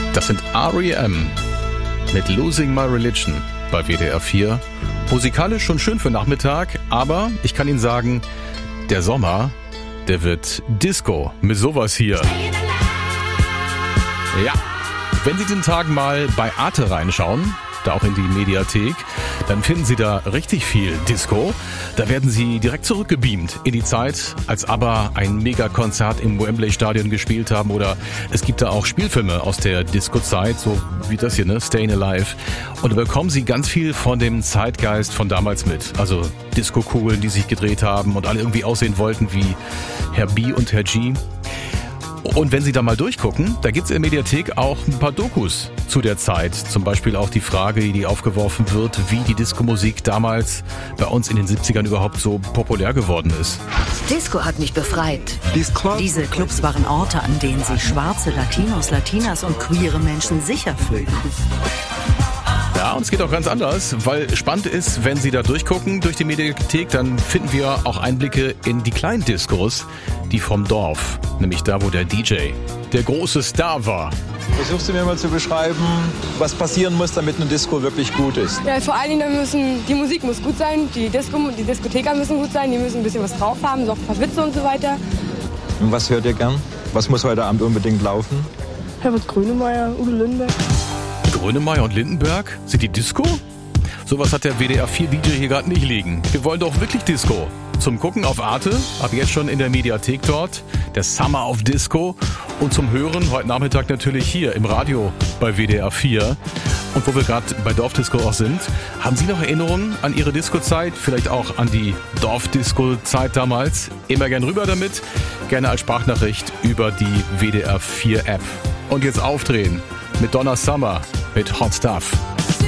Das sind R.E.M. mit Losing My Religion bei WDR 4. Musikalisch schon schön für Nachmittag, aber ich kann Ihnen sagen, der Sommer, der wird Disco mit sowas hier. Ja, wenn Sie den Tag mal bei Arte reinschauen, da auch in die Mediathek, dann finden Sie da richtig viel Disco. Da werden Sie direkt zurückgebeamt in die Zeit, als ABBA ein Megakonzert im Wembley-Stadion gespielt haben. Oder es gibt da auch Spielfilme aus der Disco-Zeit, so wie das hier, ne? Stayin' Alive. Und da bekommen Sie ganz viel von dem Zeitgeist von damals mit. Also Disco-Kugeln, die sich gedreht haben und alle irgendwie aussehen wollten wie Herr B und Herr G. Und wenn Sie da mal durchgucken, da gibt's in der Mediathek auch ein paar Dokus zu der Zeit. Zum Beispiel auch die Frage, die aufgeworfen wird, wie die Disco-Musik damals bei uns in den 70ern überhaupt so populär geworden ist. Disco hat mich befreit. Diese Clubs waren Orte, an denen sich schwarze Latinos, Latinas und queere Menschen sicher fühlten. Ja, und es geht auch ganz anders, weil spannend ist, wenn Sie da durchgucken durch die Mediathek, dann finden wir auch Einblicke in die kleinen Diskos, die vom Dorf, nämlich da, wo der DJ, der große Star war. Versuchst du mir mal zu beschreiben, was passieren muss, damit eine Disco wirklich gut ist? Ja, vor allen Dingen die Musik muss gut sein, die Diskotheker müssen gut sein, die müssen ein bisschen was drauf haben, so ein paar Witze und so weiter. Und was hört ihr gern? Was muss heute Abend unbedingt laufen? Herbert Grönemeyer, Udo Lindenberg. Grönemeyer und Lindenberg? Sind die Disco? Sowas hat der WDR 4 DJ hier gerade nicht liegen. Wir wollen doch wirklich Disco. Zum Gucken auf Arte, ab jetzt schon in der Mediathek dort, der Summer of Disco. Und zum Hören heute Nachmittag natürlich hier im Radio bei WDR 4. Und wo wir gerade bei Dorfdisco auch sind, haben Sie noch Erinnerungen an Ihre Disco-Zeit? Vielleicht auch an die Dorfdisco-Zeit damals? Immer gern rüber damit. Gerne als Sprachnachricht über die WDR 4 App. Und jetzt aufdrehen mit Donna Summer mit Hot Stuff.